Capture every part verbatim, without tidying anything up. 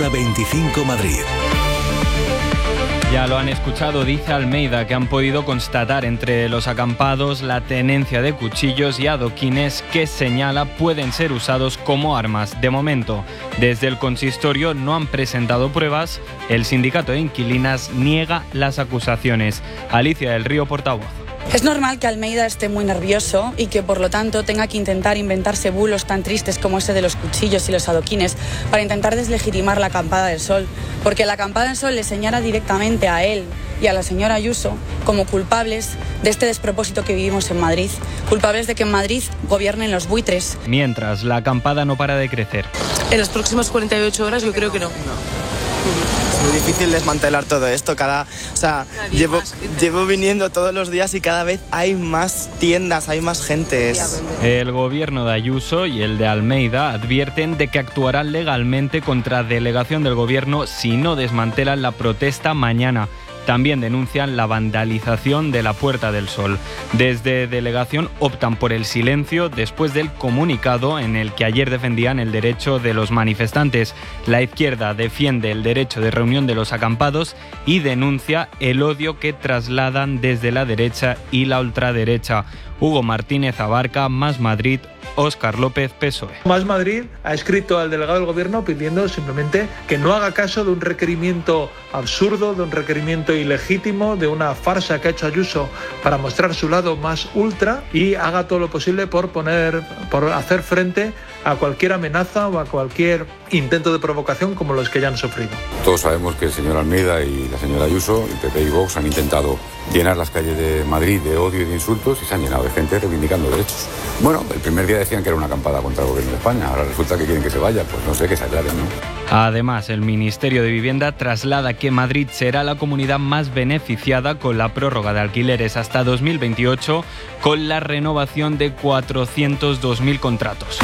Onda veinticinco Madrid. Ya lo han escuchado, dice Almeida que han podido constatar entre los acampados la tenencia de cuchillos y adoquines que señala pueden ser usados como armas. De momento, desde el consistorio no han presentado pruebas. El sindicato de inquilinas niega las acusaciones. Alicia del Río, portavoz. Es normal que Almeida esté muy nervioso y que por lo tanto tenga que intentar inventarse bulos tan tristes como ese de los cuchillos y los adoquines para intentar deslegitimar la acampada del Sol, porque la acampada del Sol le señala directamente a él y a la señora Ayuso como culpables de este despropósito que vivimos en Madrid, culpables de que en Madrid gobiernen los buitres. Mientras, la acampada no para de crecer. En las próximas cuarenta y ocho horas yo creo que no. no. Es muy difícil desmantelar todo esto. Cada, o sea, llevo, llevo viniendo todos los días y cada vez hay más tiendas, hay más gente. El gobierno de Ayuso y el de Almeida advierten de que actuarán legalmente contra delegación del gobierno si no desmantelan la protesta mañana. También denuncian la vandalización de la Puerta del Sol. Desde delegación optan por el silencio después del comunicado en el que ayer defendían el derecho de los manifestantes. La izquierda defiende el derecho de reunión de los acampados y denuncia el odio que trasladan desde la derecha y la ultraderecha. Hugo Martínez Abarca, Más Madrid, Óscar López, P S O E. Más Madrid ha escrito al delegado del gobierno pidiendo simplemente que no haga caso de un requerimiento absurdo, de un requerimiento ilegítimo, de una farsa que ha hecho Ayuso para mostrar su lado más ultra y haga todo lo posible por poner, por hacer frente a cualquier amenaza o a cualquier intento de provocación como los que ya han sufrido. Todos sabemos que el señor Almeida y la señora Ayuso, el P P y Vox, han intentado llenar las calles de Madrid de odio y de insultos y se han llenado de gente reivindicando derechos. Bueno, el primer día decían que era una acampada contra el gobierno de España, ahora resulta que quieren que se vaya, pues no sé, que se aclaren, ¿no? Además, el Ministerio de Vivienda traslada que Madrid será la comunidad más beneficiada con la prórroga de alquileres hasta dos mil veintiocho, con la renovación de cuatrocientos dos mil contratos.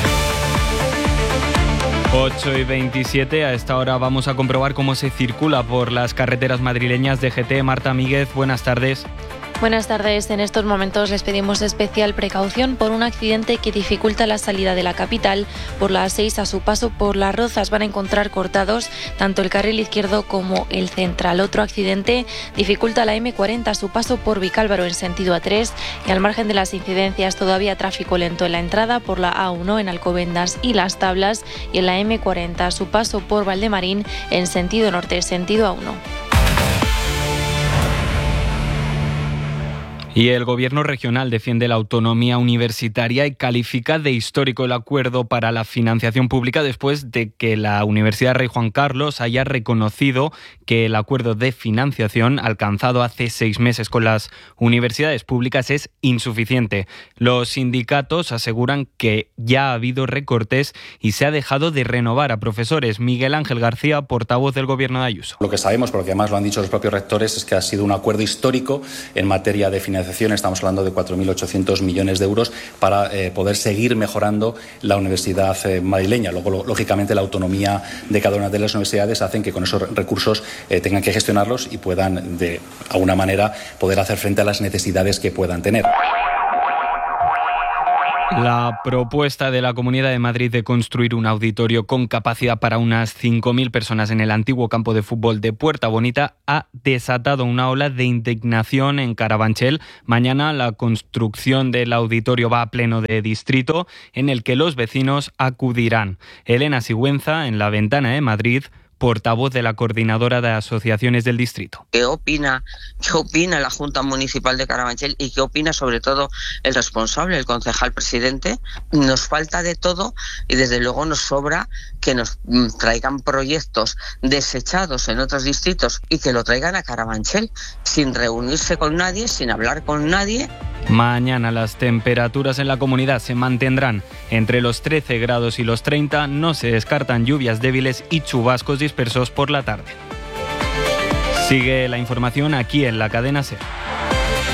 ocho y veintisiete, a esta hora vamos a comprobar cómo se circula por las carreteras madrileñas. D G T, Marta Míguez, buenas tardes. Buenas tardes. En estos momentos les pedimos especial precaución por un accidente que dificulta la salida de la capital. Por la A seis, a su paso por Las Rozas, van a encontrar cortados tanto el carril izquierdo como el central. Otro accidente dificulta la eme cuarenta a su paso por Vicálvaro en sentido A tres, y al margen de las incidencias todavía tráfico lento en la entrada por la A uno en Alcobendas y Las Tablas, y en la eme cuarenta a su paso por Valdemarín en sentido norte, sentido A uno. Y el gobierno regional defiende la autonomía universitaria y califica de histórico el acuerdo para la financiación pública después de que la Universidad Rey Juan Carlos haya reconocido que el acuerdo de financiación alcanzado hace seis meses con las universidades públicas es insuficiente. Los sindicatos aseguran que ya ha habido recortes y se ha dejado de renovar a profesores. Miguel Ángel García, portavoz del gobierno de Ayuso. Lo que sabemos, porque además lo han dicho los propios rectores, es que ha sido un acuerdo histórico en materia de financiación. Estamos hablando de cuatro mil ochocientos millones de euros para eh, poder seguir mejorando la universidad eh, madrileña. Luego, lo, lógicamente, la autonomía de cada una de las universidades hacen que con esos recursos eh, tengan que gestionarlos y puedan, de alguna manera, poder hacer frente a las necesidades que puedan tener. La propuesta de la Comunidad de Madrid de construir un auditorio con capacidad para unas cinco mil personas en el antiguo campo de fútbol de Puerta Bonita ha desatado una ola de indignación en Carabanchel. Mañana la construcción del auditorio va a pleno de distrito, en el que los vecinos acudirán. Elena Sigüenza, en La Ventana de Madrid, portavoz de la Coordinadora de Asociaciones del Distrito. ¿Qué opina, qué opina la Junta Municipal de Carabanchel y qué opina sobre todo el responsable, el concejal presidente? Nos falta de todo y desde luego nos sobra que nos traigan proyectos desechados en otros distritos y que lo traigan a Carabanchel sin reunirse con nadie, sin hablar con nadie. Mañana las temperaturas en la comunidad se mantendrán entre los trece grados y los treinta. No se descartan lluvias débiles y chubascos dispersos por la tarde. Sigue la información aquí en la cadena SER.